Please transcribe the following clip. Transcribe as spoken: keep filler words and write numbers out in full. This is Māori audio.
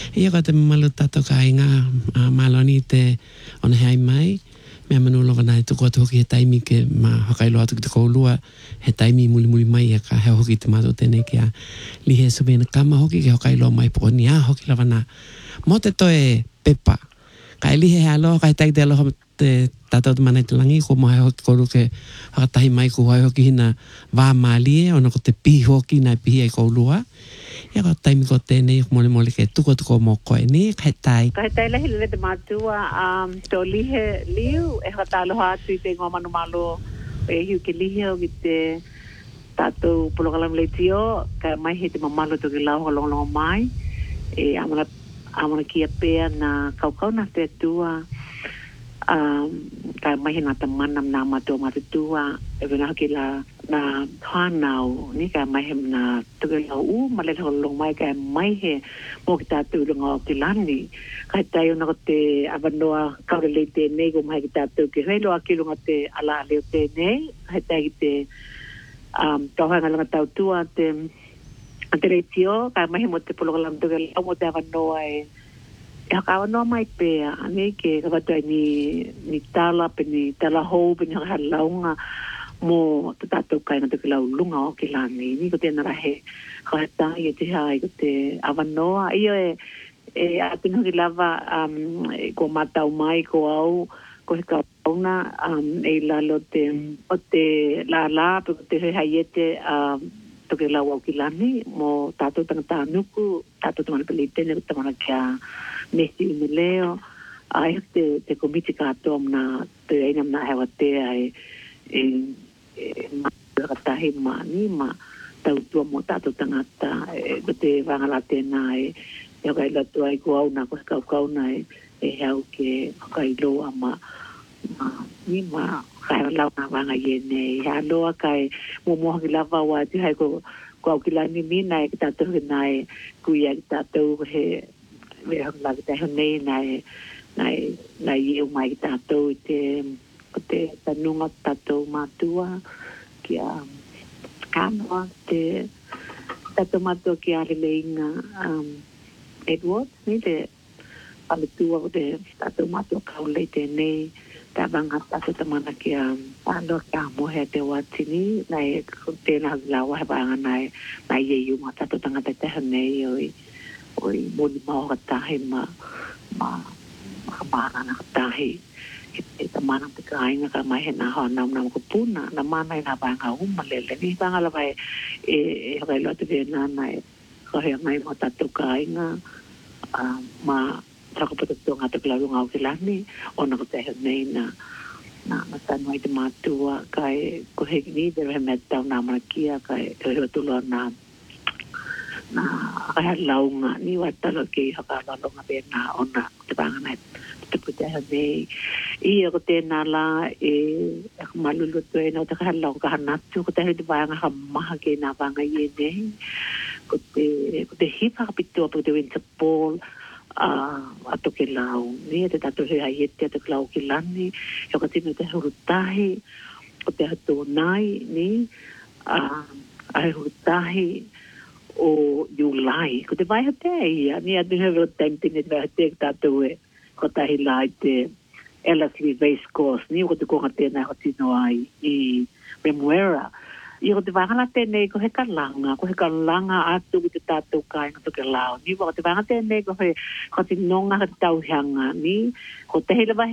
Ia ko te malu tato ka inga uh, maloni te ona hei mai. Mea manulo wana e tuku atu hoki he taimi ke ma hakailo atu ki te koulua. He taimi muli muli mai e ka hea hoki te mato tene ke a lihe sume na kama hoki ke hakailo mai po ni a hoki lawana. Mo te toe pepa. Ka e lihe he aloha ka he taite aloha te tatau te mana i te langi ko mo hea hoki koulu ke hakatahi mai ko hea hoki hina wā maalie ona ko te pihi hoki na pihi ai koulua. Ia ka taimi ko tēnei mole mole ke tuko tuko mo koe ni kai tai. Kai tai lahi lele te mātua um, tō lihe liu e hata aloha atu i te ngā manu malo e hiu ke lihe o ki te tātou polokalam le tio ka mai he te mamalo to ke lau halongalonga mai e amana, amana kia pēa na kaukau na te tua um, ka mai he ngata manam na matua matutua e vena hoki la na whanau ni ka mai he na tuke lau u ma le halonga mai ka mai he mo ki tātou runga o ki lani kai tai ona ko te avanoa kaure le te nei ko mai ki tātou ke hei loa ki runga te ala leo te nei kai tai ki te um, tauhanga langa tau tua te ante le tio ka mai he mo te polokalam tuke lau mo te avanoa e e haka avanoa mai pēa ane ke kawatua ni, ni tala pe ni tala hou pe ni haka launga mo te tātou kai ngā tuke lau lunga o ki lani ni ko tēnā rahe kai tai e te hai ko te avanoa iyo e e atinu ki lava um, e ko matau mai ko au ko he kauna um, e lalo te o te la la pe ko te he haiete um, toke lau au ki lani mo tātou tangata anuku tātou tamana peli tene ko tamana kia mesi ume leo ai te, te komiti kātoa mna te eina mna hewa te ai e, e ma katahi ma ni ma tautua mo tātou tangata e ko te wangala tēnā e e kai latu ai ko au na ko kau kau na e e hau ke kai loa ma ma ni ma kai lau na wanga ye ne ya loa kai mo mo ki lava wa ti hai ko ko au ki la ni mi na e ta to na e ku ya ta to he me ha la ta nei na e na e na ye mai ta to te ko te tanunga ta to matua ki a kanoa te ta to matua ki a leinga um Edward, ni te palitua o te tātou matua kaule te nei, tā wanga tātou tamana ki a ando ka mohe te watini, nei tēnā lawa he wanga nei, nei ye yu ma tātou tangata te hanei oi, oi moni mao katahi ma, ma, ma kamana na katahi, e tamana te kāinga ka mai he nā hoa nau nau ko puna, na mana i nā wanga uma lele, ni wanga lawa e, e hoi loa te vena nei, ko he mai mo tātou kāinga, Uh, ma trako poto ngā te klau ngā o ki lani o na ko te he nei na na na tanu ai te mātua kai ko he ni te rehe me tau nā marakia kai te rehe tuloa na na kai launga ni watalo ki haka lalonga pe na o na te panga nei te pute he nei i e ko tēnā la e e malulu tu e na o te kai launga ka hanatu ko te he te vanga ha maha ke nā vanga i e nei ko te, ko te hipa kapitua po te winter ball uh, ato ke lau ni te tato he haiete ato ke lau ki lani e ka tino te hurutahi ko te hato nai ni uh, a he hurutahi o Julai ko te vai hate ia ni atu he ro tempting e te vai hate tato e ko tahi lai te Ellerslie Race Course ni ko te konga tēnā ko tino ai i Remuera i ko te wangala tēnei ko he kalanga, ko he kalanga atu ki te tātou kāinga toke lao. Ni ko te wangala tēnei ko he ko te nonga ka te tauhanga ni, ko te hele